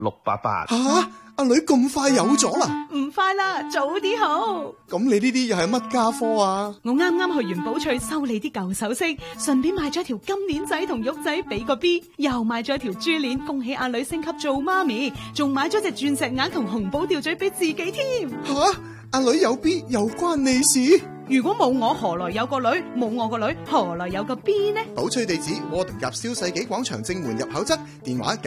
688。 吓，阿女咁快有咗啦？ 唔快啦，早啲好。 咁你呢啲又係乜家科啊？ 我啱啱去完寶翠修理啲舊首飾，順便買咗條金鏈仔同玉仔俾個 B， 又買咗條珠鏈，恭喜阿女升級做媽咪，仲買咗隻鑽石鈪同紅寶吊墜俾自己添。 吓，阿女有 B 又關你事？ 如果冇我，何來有個女？冇我個女，何來有個 B 呢？ 寶翠地址：窩特夾蕭世紀廣場正門入口側，電話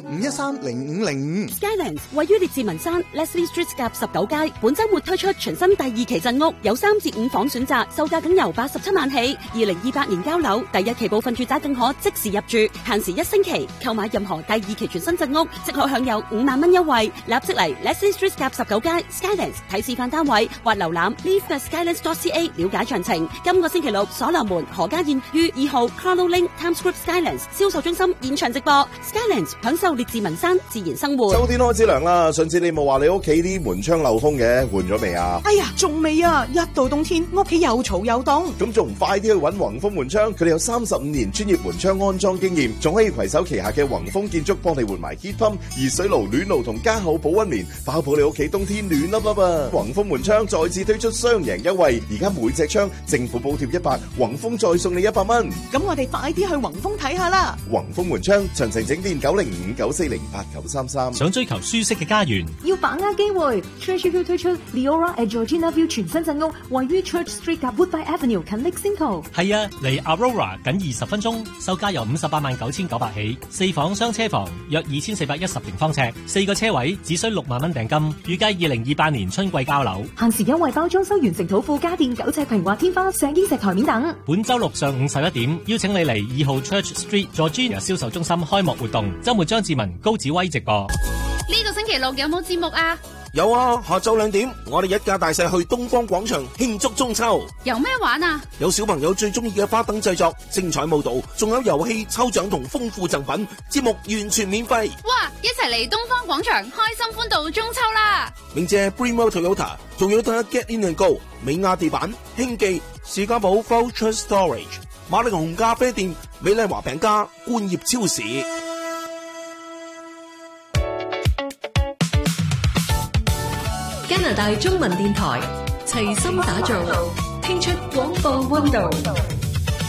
905-513-0505。 Skylands 位於列治文山 Leslie Street 夾19街，本週末推出全新第2期鎮屋，有3至5房選擇，售價僅由87萬起。2028年交樓，第1期部分住宅更可即時入住，限時1星期。購買任何第2期全新鎮屋，即可享有5萬蚊優惠。立即嚟 Leslie Street 夾19街 Skylands 睇示範單位，或瀏覽 live.skylands.ca 了解詳情。今個星期六，所羅門何家燕於2號 Carlo Link Times Square Skylands 銷售中心現場直播。Skylands 享受列治文山自然生活。 秋天開始涼啦，上次你冇話你屋企啲門窗漏風嘅，換咗未啊？ 哎呀，仲未啊！一到冬天，屋企又嘈又凍。 咁仲唔快啲去揾宏豐門窗？佢哋有35年專業門窗安裝經驗，仲可以攜手旗下嘅宏豐建築幫你換埋 heat pump、熱水爐、暖爐同加厚保溫棉，包保你屋企冬天暖粒粒啊！宏豐門窗再次推出雙贏優惠，而家每隻窗政府補貼100，宏豐再送你100蚊。 咁我哋快啲去宏豐睇下啦！ 宏豐門窗詳情請電905-940-8933。 想追求舒適嘅家園， 要把握機會。Treasure View 推出 Leora at Georgina View 全新鎮屋，位於 Church Street 及 Woodbine Avenue 近 Lexington。 係啊，離 Aurora 僅20分鐘，售價由589900起，4房雙車房，約2410平方尺，4個車位，只需6萬蚊訂金，預計2028年春季交樓。 限時優惠包裝修完成土庫家電9尺平滑天花、石英石台面等。 本周六上午11點，邀請你嚟2號 Church Street Georgina 銷售中心開幕活動，周末張志文、高子威直播。 呢個星期六有冇節目啊？ 有啊，下晝2點，我哋一家大細去東方廣場慶祝中秋。 有咩玩啊？有小朋友最中意嘅花燈製作、精彩舞蹈，仲有遊戲、抽獎同豐富贈品，節目完全免費。 哇！一齊嚟東方廣場，開心歡度中秋啦！ 鳴謝 Brimo Toyota， 仲有睇 Get In and Go、美亞地板、興記、士嘉堡 Voucher Storage、馬力紅咖啡店、美麗華餅家、冠業超市。 加拿大中文電台齊心打造，聽出廣播溫度。